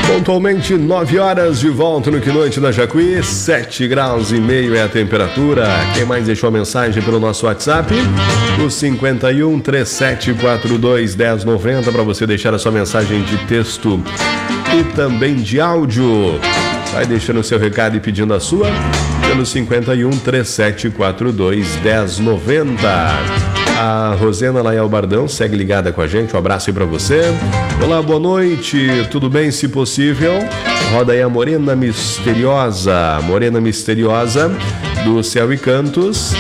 Pontualmente 9 horas, de volta no Que Noite da Jacuí, 7 graus e meio é a temperatura. Quem mais deixou a mensagem pelo nosso WhatsApp? O 51 3742 1090 para você deixar a sua mensagem de texto e também de áudio. Vai deixando o seu recado e pedindo a sua pelo 51 3742 1090. A Rosena Lael Bardão segue ligada com a gente, um abraço aí pra você. Olá, boa noite, tudo bem? Se possível, roda aí a Morena Misteriosa do Céu e Cantos,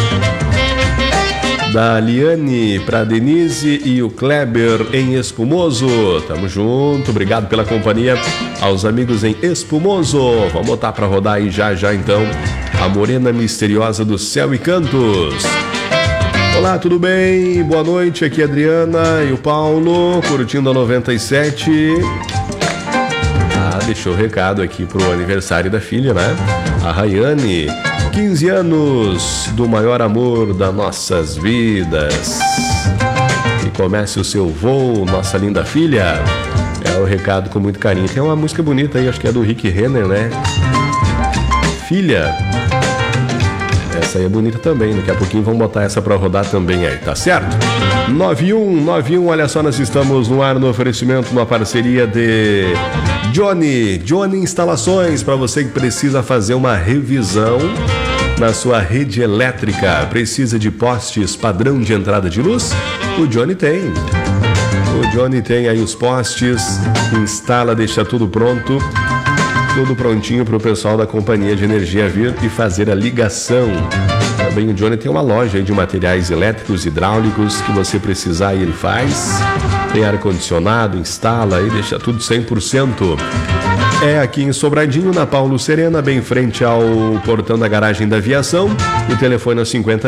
da Liane pra Denise e o Kleber em Espumoso. Tamo junto, obrigado pela companhia aos amigos em Espumoso. Vamos botar pra rodar aí já então a Morena Misteriosa do Céu e Cantos. Olá, tudo bem? Boa noite, aqui é a Adriana e o Paulo, curtindo a 97. Deixou o recado aqui pro aniversário da filha, né? A Rayane, 15 anos do maior amor das nossas vidas. E comece o seu voo, nossa linda filha. É o recado com muito carinho. Tem uma música bonita aí, acho que é do Rick Renner, né? Filha. Essa aí é bonita também, daqui a pouquinho vamos botar essa pra rodar também aí, tá certo? 91, olha só, nós estamos no ar no oferecimento, uma parceria de Johnny Instalações, para você que precisa fazer uma revisão na sua rede elétrica, precisa de postes padrão de entrada de luz? O Johnny tem. O Johnny tem aí os postes, instala, deixa tudo pronto. Tudo prontinho para o pessoal da companhia de energia vir e fazer a ligação. Também o Johnny tem uma loja aí de materiais elétricos, hidráulicos, que você precisar e ele faz. Tem ar-condicionado, instala e deixa tudo 100%. É aqui em Sobradinho, na Paulo Serena, bem em frente ao portão da garagem da aviação. O telefone é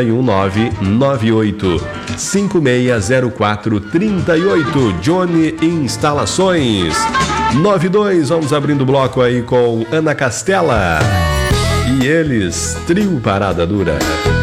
51998560438. Johnny Instalações. 92, vamos abrindo o bloco aí com Ana Castela. E eles, Trio Parada Dura.